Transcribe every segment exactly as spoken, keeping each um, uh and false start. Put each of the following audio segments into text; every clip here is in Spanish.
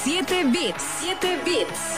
siete bits. siete bits.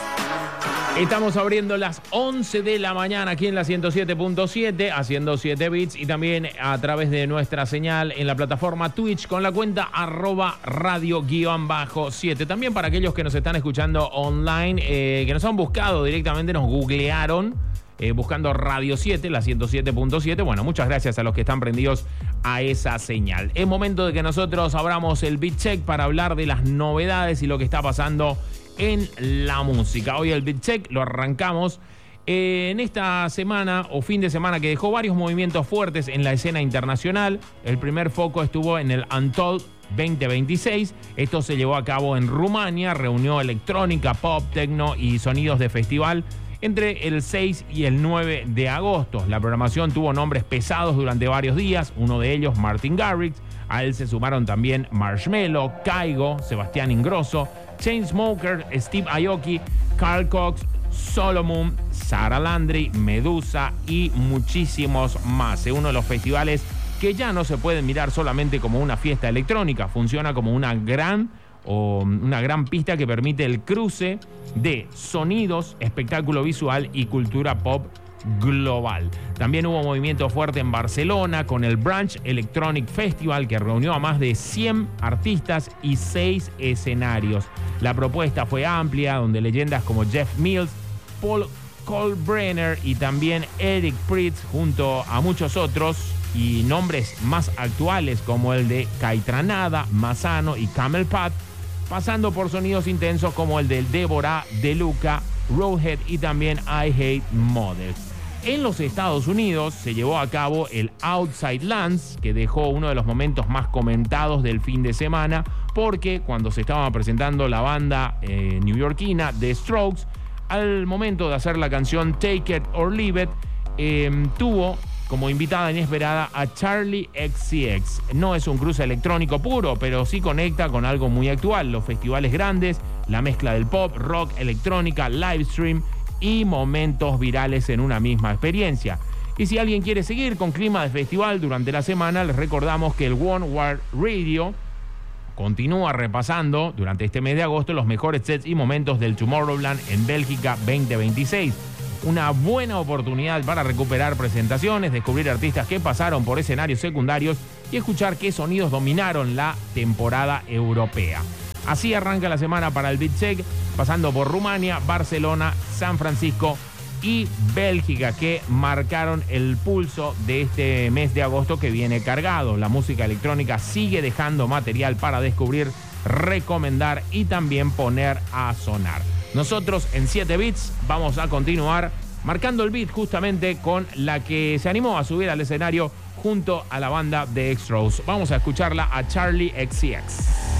Estamos abriendo las once de la mañana aquí en la ciento siete punto siete, haciendo siete bits y también a través de nuestra señal en la plataforma Twitch con la cuenta arroba radio guión bajo siete. También para aquellos que nos están escuchando online, eh, que nos han buscado directamente, nos googlearon eh, buscando Radio siete, la ciento siete punto siete. Bueno, muchas gracias a los que están prendidos a esa señal. Es momento de que nosotros abramos el Beat Check para hablar de las novedades y lo que está pasando en la música. Hoy el Beat Check lo arrancamos eh, en esta semana o fin de semana que dejó varios movimientos fuertes en la escena internacional. El primer foco estuvo en el Untold veinte veintiséis. Esto se llevó a cabo en Rumania, reunió electrónica, pop, techno y sonidos de festival entre el seis y el nueve de agosto. La programación tuvo nombres pesados durante varios días, uno de ellos Martin Garrix. A él se sumaron también Marshmello, Kygo, Sebastián Ingrosso, Chainsmokers, Steve Aoki, Carl Cox, Solomon, Sara Landry, Medusa y muchísimos más. Es uno de los festivales que ya no se pueden mirar solamente como una fiesta electrónica, funciona como una gran o una gran pista que permite el cruce de sonidos, espectáculo visual y cultura pop global. También hubo movimiento fuerte en Barcelona con el Branch Electronic Festival, que reunió a más de cien artistas y seis escenarios. La propuesta fue amplia, donde leyendas como Jeff Mills, Paul Kalkbrenner y también Eric Prydz, junto a muchos otros y nombres más actuales como el de Caitranada, Massano y Camel Pat, pasando por sonidos intensos como el del Deborah, De Luca, Roadhead y también I Hate Models. En los Estados Unidos se llevó a cabo el Outside Lands, que dejó uno de los momentos más comentados del fin de semana, porque cuando se estaba presentando la banda eh, neoyorquina The Strokes, al momento de hacer la canción Take It or Leave It, eh, tuvo como invitada inesperada a Charli X C X. No es un cruce electrónico puro, pero sí conecta con algo muy actual: los festivales grandes, la mezcla del pop, rock, electrónica, live stream y momentos virales en una misma experiencia. Y si alguien quiere seguir con clima de festival durante la semana, les recordamos que el One World Radio continúa repasando durante este mes de agosto los mejores sets y momentos del Tomorrowland en Bélgica veinte veintiséis. Una buena oportunidad para recuperar presentaciones, descubrir artistas que pasaron por escenarios secundarios y escuchar qué sonidos dominaron la temporada europea. Así arranca la semana para el Beat Check, pasando por Rumania, Barcelona, San Francisco y Bélgica, que marcaron el pulso de este mes de agosto que viene cargado. La música electrónica sigue dejando material para descubrir, recomendar y también poner a sonar. Nosotros en siete bits vamos a continuar marcando el beat justamente con la que se animó a subir al escenario junto a la banda de X-Rose. Vamos a escucharla a Charli X C X.